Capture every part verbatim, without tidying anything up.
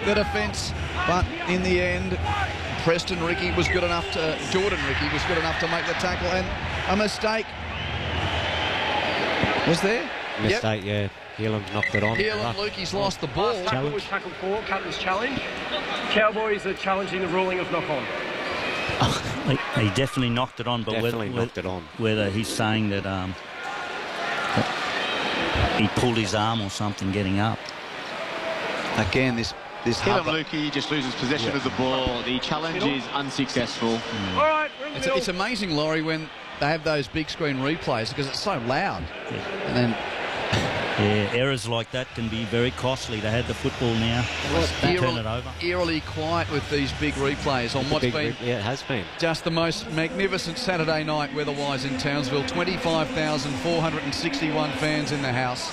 the defence, but in the end, Preston Ricky was good enough to, Jordan Ricky was good enough to make the tackle, and a mistake was there. Mistake, yep. yeah. Heelan knocked it on. Heelan, Lukey's lost the ball. Last tackle was tackle four, captain's challenge. Cowboys are challenging the ruling of knock on. Oh, he, he definitely knocked it on, but definitely whether, knocked it on. Whether he's saying that, um, that he pulled his arm or something getting up. Again, this this Heelan Lukey just loses possession yeah. of the ball. The challenge is unsuccessful. Mm. All right, we're in the it's, middle. it's amazing, Laurie, when they have those big screen replays because it's so loud. Yeah. And then yeah, errors like that can be very costly. They had the football now. They turn it over. Eerily quiet with these big replays on what's big been re- yeah, it has been just the most magnificent Saturday night weather-wise in Townsville. twenty-five thousand four hundred sixty-one fans in the house.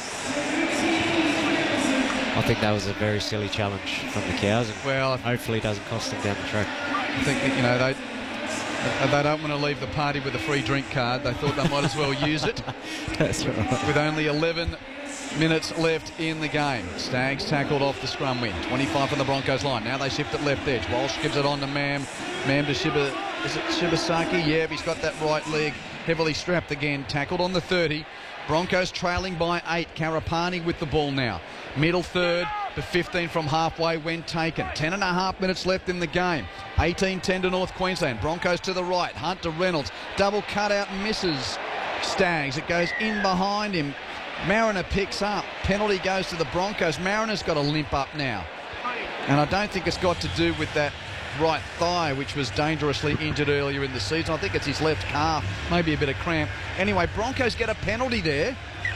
I think that was a very silly challenge from the Cows, and well, hopefully it doesn't cost them down the track. I think that, you know, they they don't want to leave the party with a free drink card. They thought they might as well use it. That's right. With only eleven minutes left in the game. Staggs tackled off the scrum win. twenty-five from the Broncos line. Now they shift it left edge. Walsh gives it on to Mam. Mam to Shiba. Is it Shibasaki? Yeah, he's got that right leg heavily strapped again. Tackled on the thirty. Broncos trailing by eight. Karapani with the ball now. Middle third to fifteen from halfway when taken. Ten and a half minutes left in the game. eighteen ten to North Queensland. Broncos to the right. Hunt to Reynolds. Double cutout misses Staggs. It goes in behind him. Mariner picks up. Penalty goes to the Broncos. Mariner's got a limp up now. And I don't think it's got to do with that right thigh, which was dangerously injured earlier in the season. I think it's his left calf, maybe a bit of cramp. Anyway, Broncos get a penalty there.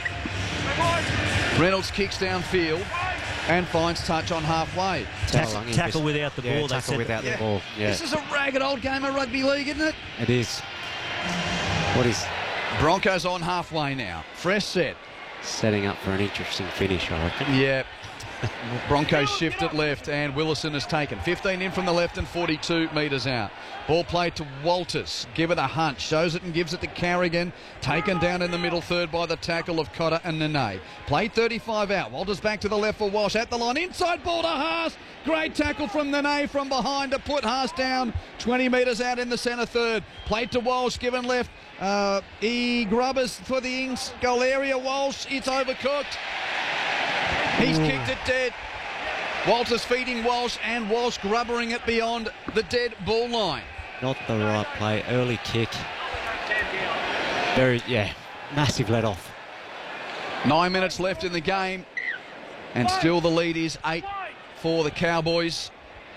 Reynolds kicks downfield and finds touch on halfway. Tackle, tackle without the ball. Yeah, tackle without the yeah. ball. Yeah. This is a ragged old game of rugby league, isn't it? It is. What is... Broncos on halfway now. Fresh set. Setting up for an interesting finish, I reckon. Yeah. Broncos shift it left and Willison has taken. fifteen in from the left and forty-two metres out. Ball played to Walters. Give it a hunt. Shows it and gives it to Carrigan. Taken down in the middle third by the tackle of Cotter and Nene. Played thirty-five out. Walters back to the left for Walsh. At the line. Inside ball to Haas. Great tackle from Nene from behind to put Haas down. twenty metres out in the centre third. Played to Walsh. Given left. Uh, E. Grubbers for the Ings goal area. Walsh. It's overcooked. He's Ooh. kicked it dead. Walters feeding Walsh and Walsh grubbering it beyond the dead ball line. Not the right play. Early kick. Very, yeah, massive let off. Nine minutes left in the game. And still the lead is eight for the Cowboys.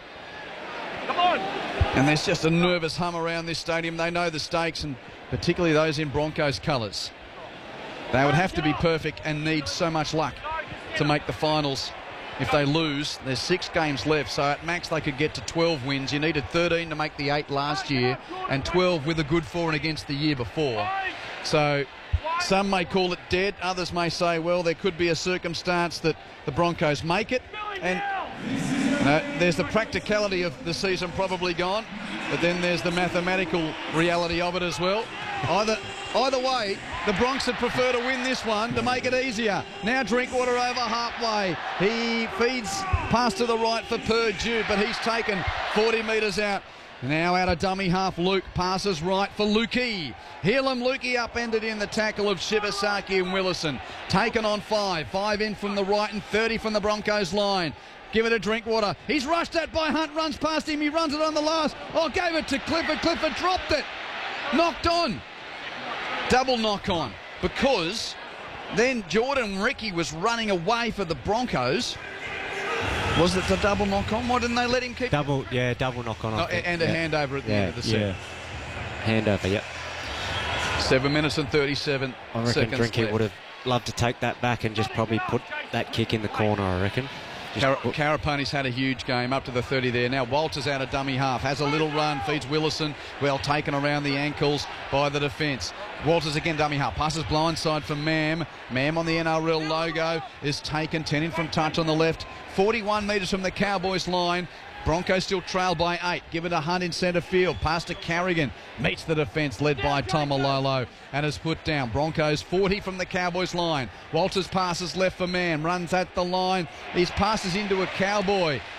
Come on. And there's just a nervous hum around this stadium. They know the stakes, and particularly those in Broncos colours. They would have to be perfect and need so much luck to make the finals. If they lose, there's six games left, so at max they could get to twelve wins. You needed thirteen to make the eight last year and twelve with a good for and against the year before. So some may call it dead, others may say, well, there could be a circumstance that the Broncos make it, and no, there's the practicality of the season probably gone, but then there's the mathematical reality of it as well. Either either way, the Bronx would prefer to win this one to make it easier. Now Drinkwater over halfway. He feeds pass to the right for Purdue, but he's taken forty metres out. Now out of dummy half, Luke passes right for Lukey. Heelan Lukey upended in the tackle of Shibasaki and Willison. Taken on five. Five in from the right and thirty from the Broncos line. Give it to Drinkwater. He's rushed at by Hunt, runs past him. He runs it on the last. Oh, gave it to Clifford. Clifford dropped it. Knocked on. Double knock on. Because then Jordan Ricky was running away for the Broncos. Was it the double knock on? Why didn't they let him keep Double, yeah, double knock on. oh, and a yeah. handover at the yeah, end of the set. Yeah. Handover, yep. Seven minutes and thirty-seven I reckon seconds Drinky left. would have loved to take that back and just probably put that kick in the corner, I reckon. Car- Karapani's had a huge game up to the thirty there. Now Walters out of dummy half. Has a little run. Feeds Willison. Well taken around the ankles by the defence. Walters again dummy half. Passes blindside for Mam. Mam on the N R L logo is taken. ten in from touch on the left. forty-one metres from the Cowboys line. Broncos still trail by eight. Give it a Hunt in centre field. Pass to Carrigan. Meets the defence led by Tom Malolo and is put down. Broncos forty from the Cowboys line. Walters passes left for Mam. Runs at the line. His passes into a Cowboy.